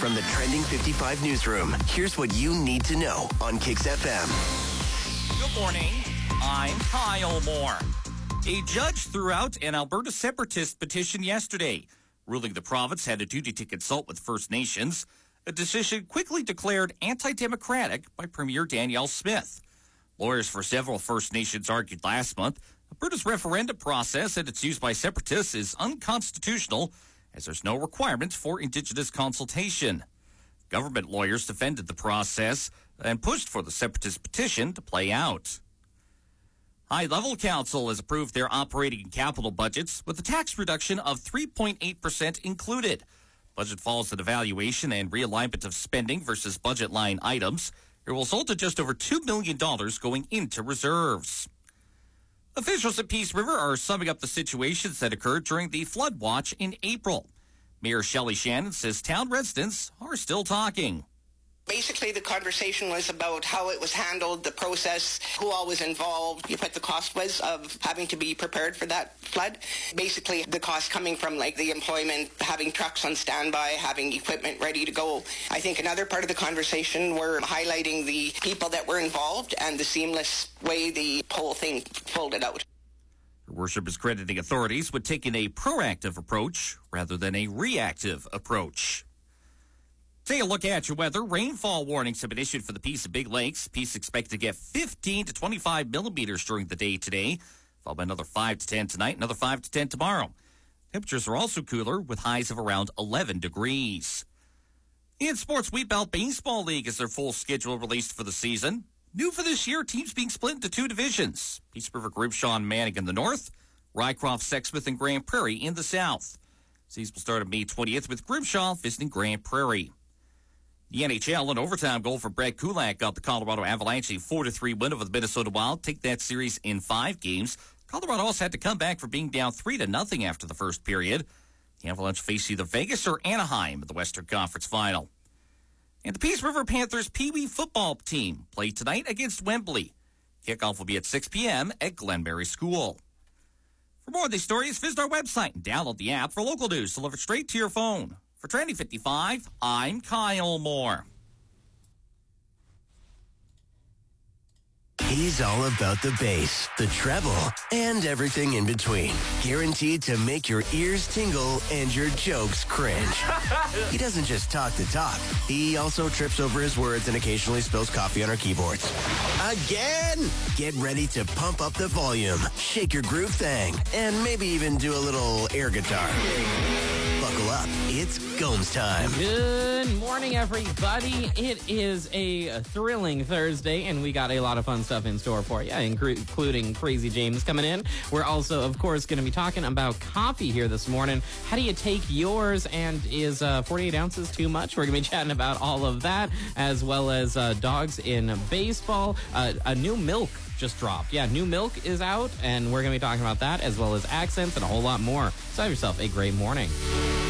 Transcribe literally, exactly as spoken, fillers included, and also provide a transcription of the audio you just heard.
From the Trending fifty-five newsroom, here's what you need to know on Kix F M. Good morning. I'm Kyle Moore. A judge threw out an Alberta separatist petition yesterday, ruling the province had a duty to consult with First Nations, a decision quickly declared anti-democratic by Premier Danielle Smith. Lawyers for several First Nations argued last month Alberta's referendum process and its use by separatists is unconstitutional, as there's no requirement for Indigenous consultation. Government lawyers defended the process and pushed for the separatist petition to play out. High-Level Council has approved their operating and capital budgets with a tax reduction of three point eight percent included. Budget follows an evaluation and realignment of spending versus budget line items. It will result in just over two million dollars going into reserves. Officials at Peace River are summing up the situations that occurred during the flood watch in April. Mayor Shelley Shannon says town residents are still talking. Basically, the conversation was about how it was handled, the process, who all was involved, what the cost was of having to be prepared for that flood. Basically, the cost coming from like the employment, having trucks on standby, having equipment ready to go. I think another part of the conversation were highlighting the people that were involved and the seamless way the whole thing folded out. Her worship is crediting authorities with taking a proactive approach rather than a reactive approach. Take a look at your weather. Rainfall warnings have been issued for the Peace and Big Lakes. Peace expected to get fifteen to twenty-five millimeters during the day today, followed by another five to ten tonight, another five to ten tomorrow. Temperatures are also cooler with highs of around eleven degrees. In sports, Wheatbelt Baseball League is their full schedule released for the season. New for this year, teams being split into two divisions. Peace River, Grimshaw, and Manning in the north, Rycroft, Sexsmith, and Grand Prairie in the south. Season will start on May twentieth with Grimshaw visiting Grand Prairie. The N H L, an overtime goal for Brett Kulak got the Colorado Avalanche a four to three win over the Minnesota Wild. Take that series in five games. Colorado also had to come back for being down three to nothing after the first period. The Avalanche face either Vegas or Anaheim in the Western Conference Final. And the Peace River Panthers Pee Wee football team play tonight against Wembley. Kickoff will be at six p.m. at Glenberry School. For more of these stories, visit our website and download the app for local news delivered straight to your phone. For Trending fifty-five, I'm Kyle Moore. He's all about the bass, the treble, and everything in between. Guaranteed to make your ears tingle and your jokes cringe. He doesn't just talk the talk. He also trips over his words and occasionally spills coffee on our keyboards. Again! Get ready to pump up the volume, shake your groove thing, and maybe even do a little air guitar. Buckle up. It's Gomes time. Good morning, everybody. It is a thrilling Thursday, and we got a lot of fun stuff in store for you, including Crazy James coming in. We're also, of course, going to be talking about coffee here this morning. How do you take yours, and is uh, forty-eight ounces too much? We're going to be chatting about all of that, as well as uh, dogs in baseball. Uh, a new milk just dropped. Yeah, new milk is out, and we're going to be talking about that, as well as accents and a whole lot more. So have yourself a great morning.